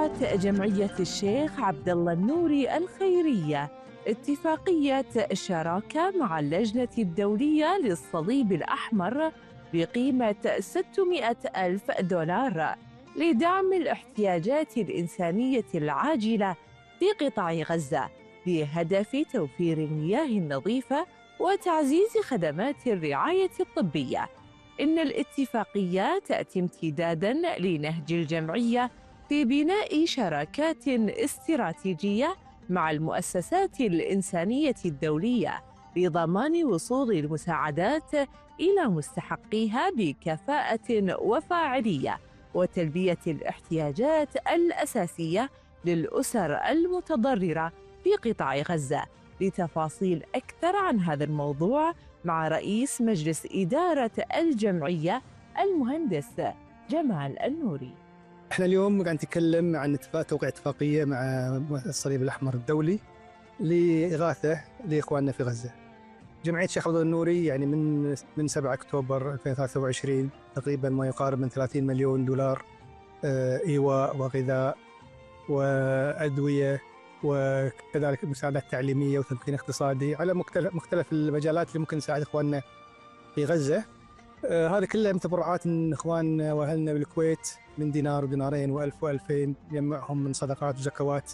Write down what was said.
أجرت جمعية الشيخ عبد الله النوري الخيرية اتفاقية شراكة مع اللجنة الدولية للصليب الأحمر بقيمة 600 ألف دولار لدعم الاحتياجات الإنسانية العاجلة في قطاع غزة بهدف توفير المياه النظيفة وتعزيز خدمات الرعاية الطبية. إن الاتفاقية تأتي امتداداً لنهج الجمعية في بناء شراكات استراتيجية مع المؤسسات الإنسانية الدولية لضمان وصول المساعدات إلى مستحقيها بكفاءة وفاعلية وتلبية الاحتياجات الأساسية للأسر المتضررة في قطاع غزة. لتفاصيل أكثر عن هذا الموضوع مع رئيس مجلس إدارة الجمعية المهندس جمال النوري. احنا اليوم قاعد نتكلم عن توقيع اتفاقية مع الصليب الأحمر الدولي لإغاثة لإخواننا في غزة. جمعية الشيخ عبد الله النوري يعني من 7 أكتوبر 2023 تقريبا ما يقارب من 30 مليون دولار إيواء وغذاء وأدوية وكذلك مساعدات تعليمية وتمكين اقتصادي على مختلف المجالات اللي ممكن نساعد إخواننا في غزة. هذا كله من تبرعات من إخواننا وأهلنا بالكويت من دينار ودينارين و1000 و2000 يجمعهم من صدقات وزكوات